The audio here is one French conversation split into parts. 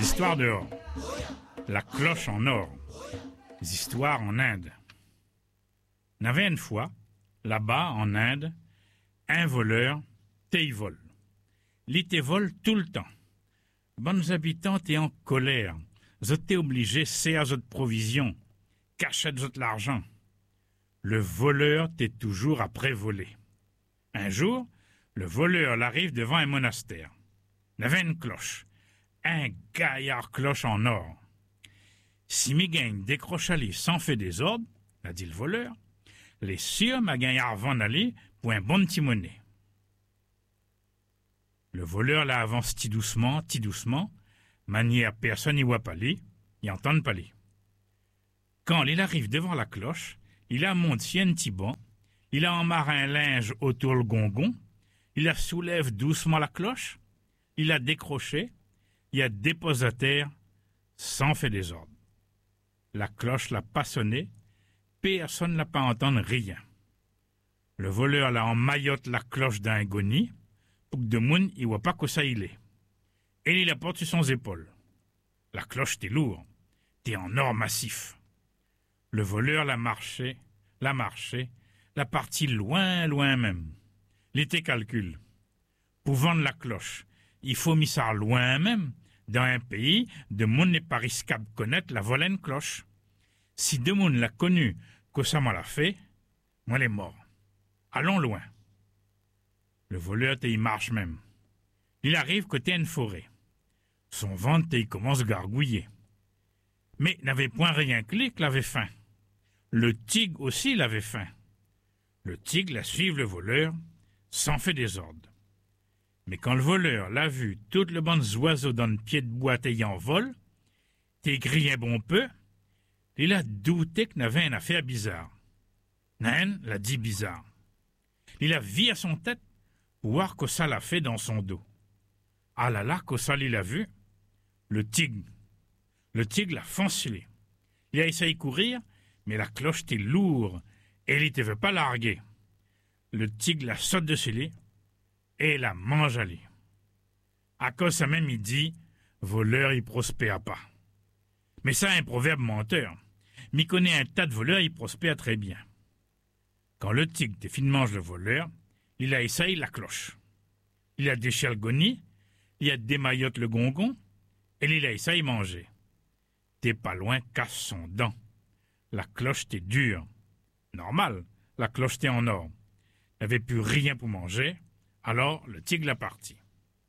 L'histoire dehors. La cloche en or. Les histoires en Inde. Il y avait une fois, là-bas, en Inde, un voleur, il vole. Il te vole tout le temps. Bonnes habitants t'es en colère. Zot t'es obligé, c'est à zot provision. Cachette zot l'argent. Le voleur t'est toujours après voler. Un jour, le voleur l'arrive devant un monastère. Il avait une cloche. Un gaillard cloche en or. Si mi gagne décroche aller sans fait des ordres, a dit le voleur, les sûr ma gagnard vend aller pour un bon petit monnaie. Le voleur la avance ti doucement, manière personne n'y voit pas les, y entend pas les. Quand il arrive devant la cloche, il a monté un petit banc, il a emmarré un linge autour le gongon, il la soulève doucement la cloche, il a décroché, il a déposé à terre, sans fait des ordres. La cloche l'a pas sonné, personne l'a pas entendu rien. Le voleur l'a emmaillote la cloche d'un goni, pour que de moun y voit pas que ça il est. Et il la porte sur son épaule. La cloche t'est lourd, t'es en or massif. Le voleur l'a marché, la partie loin même. L'été calcule. Pour vendre la cloche, il faut mis ça loin même, dans un pays de moun n'est pas risquable connaître la volée cloche. Si de moun l'a connu que ça m'a l'a fait, moi l'est mort. Allons loin. Le voleur y marche même. Il arrive côté une forêt. Son ventre y commence à gargouiller. Mais n'avait point rien que lui l'avait faim. Le tigre aussi l'avait faim. Le tigre la suive le voleur, sans fait des ordres. Mais quand le voleur l'a vu, tout le bon oiseaux dans le pied de bois ayant vol, t'es crié un bon peu, il a douté que n'avait une affaire bizarre. Nain l'a dit bizarre. Il a vu à son tête pour voir que ça l'a fait dans son dos. Ah là là, que ça l'a vu. Le tigre l'a foncé. Il a essayé de courir, mais la cloche était lourde et il ne veut pas larguer. Le tigre la saute dessus lui et la mange à lui. À cause ça même, il dit, voleur, il prospère pas. Mais ça, un proverbe menteur. M'y connaît un tas de voleurs, il prospère très bien. Quand le tigre te mange le voleur, il a essayé la cloche. Il a déchiré le goni, il a démailloté le gongon, et il a essayé manger. T'es pas loin, casse son dent. La cloche t'est dure. Normal, la cloche t'est en or. N'avait plus rien pour manger, alors le tigre l'a parti.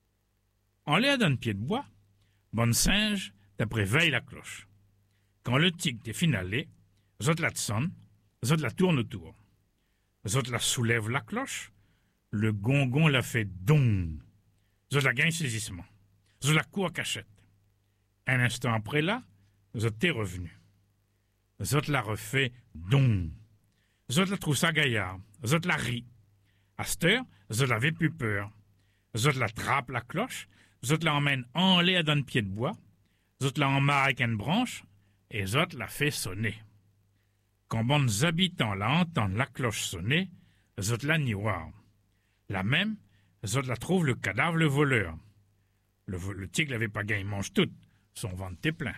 En l'air d'un pied de bois, bonne singe, d'après veille la cloche. Quand le tigre t'est finalé, zot la sonne, zot la tourne autour. Zot la soulève la cloche, le gongon la fait dong. Zot la gagne saisissement. Zot la court cachette. Un instant après là, zot t'est revenu. Zot la refait dong. Zot la trouve ça gaillard. Zot la rit. À cette heure, zot l'avait plus peur. Zot la trappe la cloche, zot la emmène en l'air d'un pied de bois, zot la emmarre avec une branche, et zot la fait sonner. Quand bonnes habitants la entendent la cloche sonner, zot la niroir. La même, zot la trouve le cadavre le voleur. Le tigre l'avait pas gagné, il mange tout, son ventre était plein.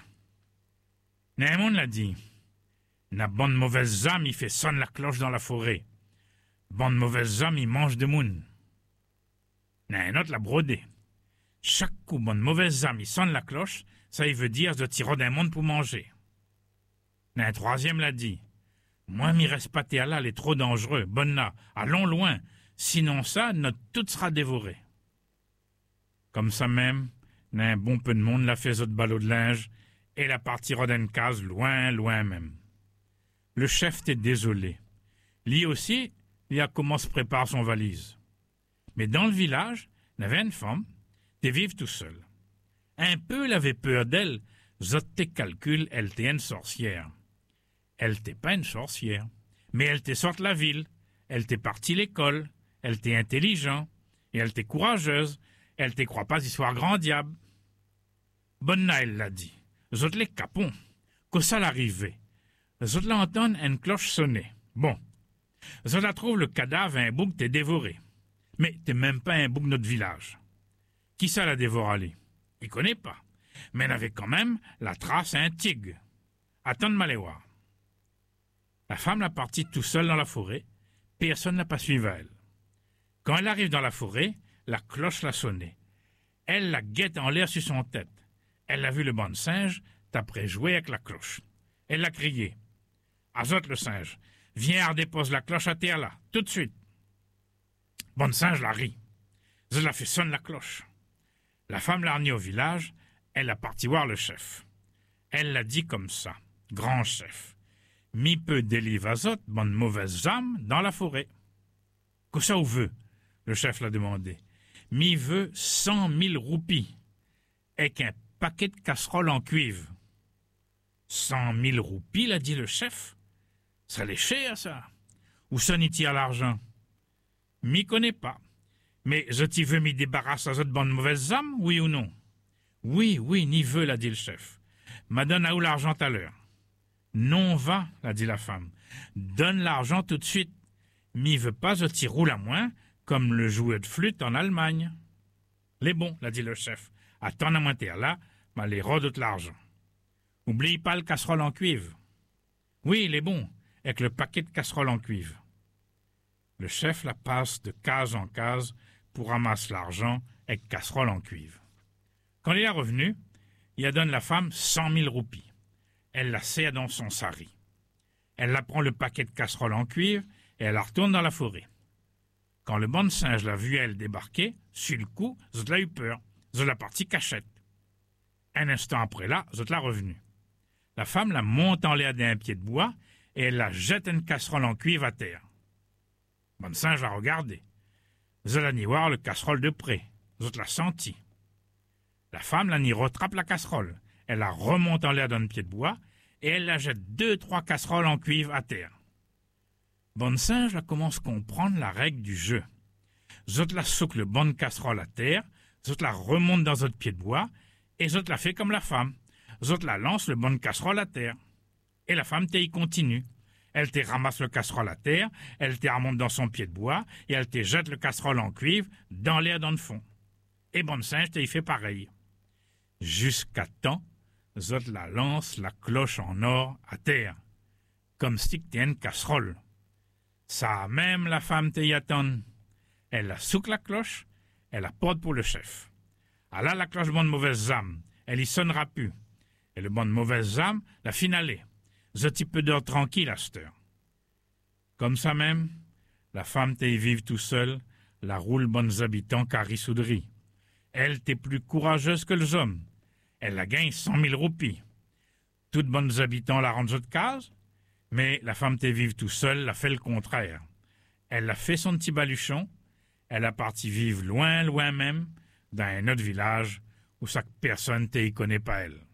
Némon l'a dit, na bonne mauvaise âme, il fait sonner la cloche dans la forêt. Bonne mauvaise âme, il mange de moun. N'a un autre l'a brodé. Chaque coup, bonne mauvaise âme, il sonne la cloche, ça il veut dire de tirer d'un monde pour manger. N'a un troisième l'a dit, moi m'y reste pas t'es là, elle est trop dangereux, bonne là, allons loin, sinon ça, notre tout sera dévoré. Comme ça même, n'a un bon peu de monde l'a fait autre ballot de linge, et la partira d'une case loin même. Le chef était désolé. Lui aussi, il a commencé à préparer son valise. Mais dans le village, il y avait une femme, qui vivait tout seul. Un peu, il avait peur d'elle, zot te calcul, elle était une sorcière. Elle n'était pas une sorcière, mais elle était sortie de la ville, elle était partie l'école, elle était intelligente, et elle était courageuse, elle te croit pas histoire grand diable. Bonne elle l'a dit, zot les capons, que ça l'arrivait. Zot l'entendent une cloche sonner. Bon, zot la trouve le cadavre un bouc t'est dévoré. Mais t'es même pas un bouc de notre village. Qui ça l'a dévoré? Il connaît pas. mais elle avait quand même la trace à un tigre. Attends de m'aller voir. La femme l'a partie tout seule dans la forêt, personne n'a pas suivi à elle. Quand elle arrive dans la forêt, la cloche l'a sonné. Elle la guette en l'air sur son tête. Elle a vu le bon singe t'après jouer avec la cloche. Elle l'a crié. Azote le singe, viens dépose la cloche à terre là, tout de suite. Bon singe la rit. Je la fait sonner la cloche. La femme l'a ramenée au village, elle a parti voir le chef. Elle l'a dit comme ça, grand chef. Mi peu délivre Azote, bonne mauvaise âme, dans la forêt. Que ça ou veut? Le chef l'a demandé. Mi veut 100 000 roupies, avec un paquet de casseroles en cuivre. 100 000 roupies, l'a dit le chef. Ça l'est cher, ça. Où ça n'y tire l'argent? M'y connais pas. Mais je t'y veux m'y débarrasser à cette bonne mauvaise âme, oui ou non? Oui, n'y veut, l'a dit le chef. M'a donne à où l'argent à l'heure? Non, va, l'a dit la femme. Donne l'argent tout de suite. M'y veut pas, je t'y roule à moins, comme le joueur de flûte en Allemagne. Les bons, l'a dit le chef. Attends à moins terre là, m'a les rôde de l'argent. Oublie pas le casserole en cuivre. Oui, les bons, avec le paquet de casseroles en cuivre. Le chef la passe de case en case pour ramasser l'argent avec casserole en cuivre. Quand il est revenu, il a donné la femme 100 000 roupies. Elle la serre dans son sari. Elle la prend le paquet de casseroles en cuivre et elle la retourne dans la forêt. Quand le bon singe l'a vu elle débarquer, sur le coup, je l'ai eu peur. Je l'ai parti cachette. Un instant après là, je l'ai revenu. La femme la monte en l'air d'un pied de bois et elle la jette une casserole en cuivre à terre. Bon singe l'a regardé. Je l'ai ni voir le casserole de près. Je l'ai senti. La femme la ni rattrape la casserole. Elle la remonte en l'air d'un pied de bois et elle la jette 2-3 casseroles en cuivre à terre. Bon singe la commence à comprendre la règle du jeu. Zot la souque le bonne casserole à terre, zot la remonte dans votre pied de bois, et zot la fait comme la femme. Zot la lance le bonne casserole à terre. Et la femme y continue. Elle te ramasse le casserole à terre, elle te remonte dans son pied de bois, et elle te jette le casserole en cuivre dans l'air dans le fond. Et bon singe y fait pareil. Jusqu'à temps, zot la lance la cloche en or à terre, comme si t'es une casserole. Ça même la femme te y attend. Elle la souque la cloche, elle la porte pour le chef. Ah là, la cloche bonne mauvaise âme, elle y sonnera plus. Et le bonne mauvaise âme, la finale. Je t'y peu d'heure tranquille à cette heure. Comme ça même, la femme te y vive tout seul, la roule bonnes habitants carisouderie. Elle t'est plus courageuse que les hommes. Elle la gagne 100 000 roupies. Toutes bonnes habitants la rendent de case, mais la femme te vive tout seul la fait le contraire. Elle a fait son petit baluchon, elle a parti vivre loin, loin même, dans un autre village où chaque personne te y connaît pas elle.